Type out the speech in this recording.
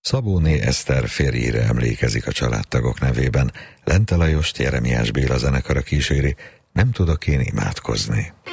Szabóné Eszter férjére emlékezik a családtagok nevében. Lente Lajost Jeremiás Béla zenekara kíséri, Nem tudok én imádkozni.